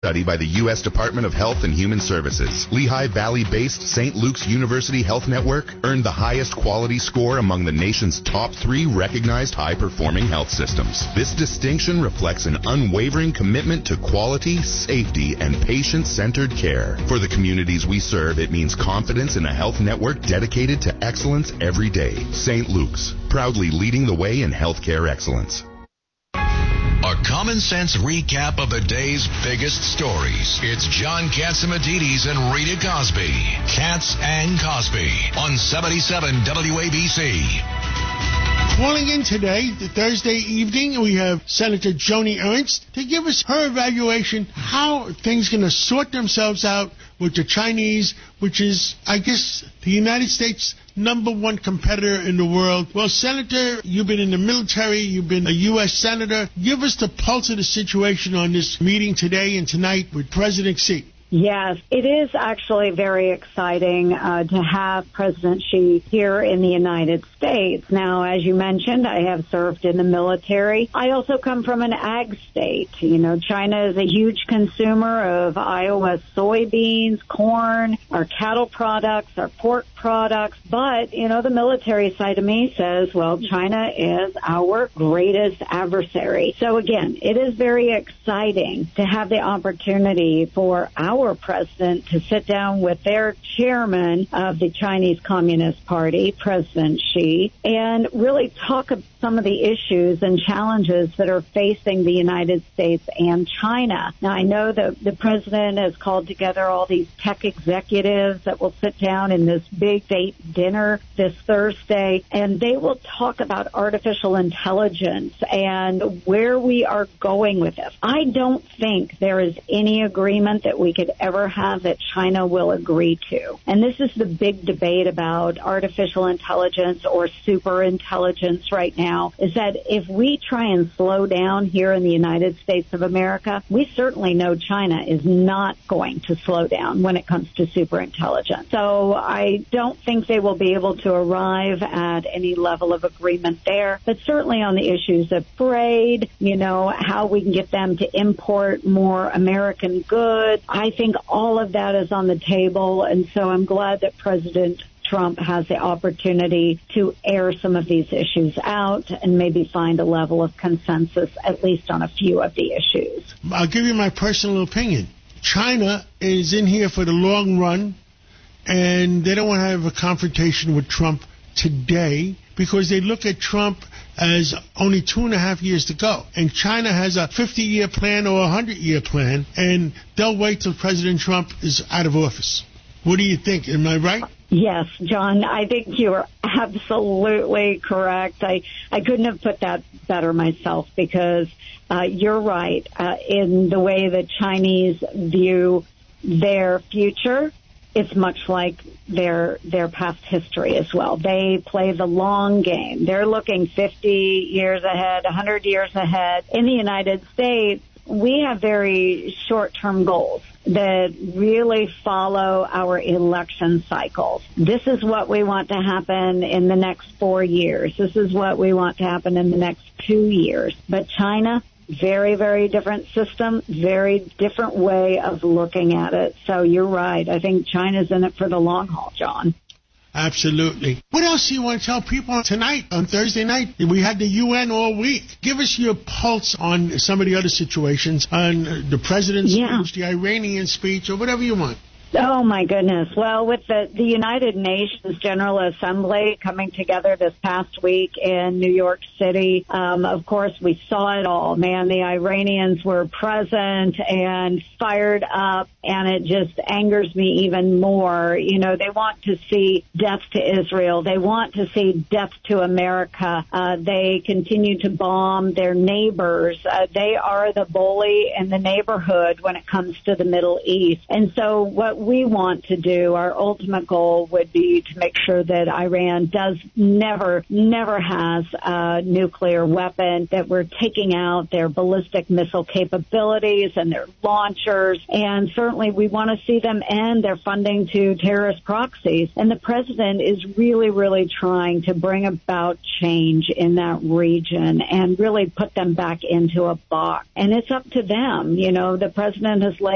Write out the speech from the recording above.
Study by the U.S. Department of Health and Human Services. Lehigh Valley-based St. Luke's University Health Network earned the highest quality score among the nation's top 3 recognized high-performing health systems. This distinction reflects an unwavering commitment to quality, safety, and patient-centered care. For the communities we serve, it means confidence in a health network dedicated to excellence every day. St. Luke's, proudly leading the way in healthcare excellence. A common sense recap of the day's biggest stories. It's John Catsimatidis and Rita Cosby. Katz and Cosby on 77 WABC. Calling in today, the Thursday evening, we have Senator Joni Ernst to give us her evaluation how things going to sort themselves out with the Chinese, which is, I guess, the United States' #1 competitor in the world. Well, Senator, you've been in the military, you've been a U.S. Senator. Give us the pulse of the situation on this meeting today and tonight with President Xi. Yes, it is actually very exciting to have President Xi here in the United States. Now, as you mentioned, I have served in the military. I also come from an ag state. You know, China is a huge consumer of Iowa soybeans, corn, our cattle products, our pork products. But, you know, the military side of me says, well, China is our greatest adversary. So, again, it is very exciting to have the opportunity for our president to sit down with their chairman of the Chinese Communist Party, President Xi, and really talk about some of the issues and challenges that are facing the United States and China. Now, I know that the president has called together all these tech executives that will sit down in this big state dinner this Thursday, and they will talk about artificial intelligence and where we are going with this. I don't think there is any agreement that we could ever have that China will agree to. And this is the big debate about artificial intelligence or super intelligence right now, is that if we try and slow down here in the United States of America, we certainly know China is not going to slow down when it comes to super intelligence. So I don't think they will be able to arrive at any level of agreement there, but certainly on the issues of trade, you know, how we can get them to import more American goods. I think all of that is on the table, and so I'm glad that President Trump has the opportunity to air some of these issues out and maybe find a level of consensus, at least on a few of the issues. I'll give you my personal opinion. China is in here for the long run, and they don't want to have a confrontation with Trump today because they look at Trump as only 2.5 years to go. And China has a 50-year plan or a 100-year plan, and they'll wait till President Trump is out of office. What do you think? Am I right? Yes, John, I think you are absolutely correct. I couldn't have put that better myself because you're right in the way the Chinese view their future. It's much like their past history as well. They play the long game. They're looking 50 years ahead, 100 years ahead. In the United States, we have very short-term goals that really follow our election cycles. This is what we want to happen in the next 4 years. This is what we want to happen in the next 2 years. But China, very, very different system, very different way of looking at it. So you're right. I think China's in it for the long haul, John. Absolutely. What else do you want to tell people tonight, on Thursday night? We had the UN all week. Give us your pulse on some of the other situations, on the president's speech, the Iranian speech, or whatever you want. Oh, my goodness. Well, with the United Nations General Assembly coming together this past week in New York City, of course, we saw it all. Man, the Iranians were present and fired up, and it just angers me even more. You know, they want to see death to Israel. They want to see death to America. They continue to bomb their neighbors. They are the bully in the neighborhood when it comes to the Middle East. And so what we want to do, our ultimate goal would be to make sure that Iran never has a nuclear weapon, that we're taking out their ballistic missile capabilities and their launchers. And certainly we want to see them end their funding to terrorist proxies. And the president is really, really trying to bring about change in that region and really put them back into a box. And it's up to them. You know, the president has laid